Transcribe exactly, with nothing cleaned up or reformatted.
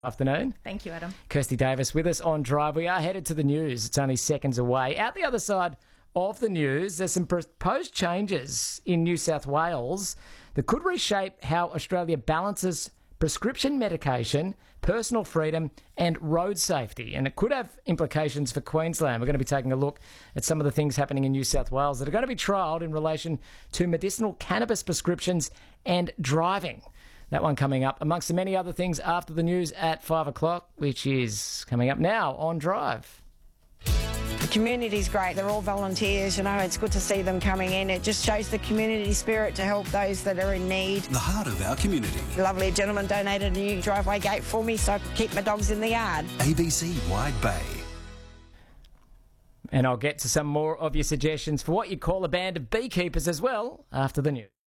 Afternoon. Thank you, Adam. Kirsty Davis with us on Drive. We are headed to the news. It's only seconds away. Out the other side of the news, there's some proposed changes in New South Wales that could reshape how Australia balances prescription medication, personal freedom and road safety. And it could have implications for Queensland. We're going to be taking a look at some of the things happening in New South Wales that are going to be trialled in relation to medicinal cannabis prescriptions and driving. That one coming up, amongst the many other things, after the news at five o'clock, which is coming up now on Drive. The community's great. They're all volunteers, you know. It's good to see them coming in. It just shows the community spirit to help those that are in need. The heart of our community. A lovely gentleman donated a new driveway gate for me so I could keep my dogs in the yard. A B C Wide Bay. And I'll get to some more of your suggestions for what you call a band of beekeepers as well after the news.